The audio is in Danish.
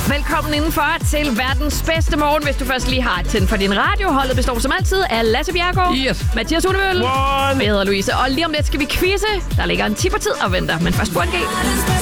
Velkommen indenfor til verdens bedste morgen, hvis du først lige har tændt for din radio. Holdet består som altid af Lasse Bjerregaard, Mathias Hunevøl, jeg hedder Louise, og lige om lidt skal vi quizze. Der ligger en 10 på tid og venter, men først på en G.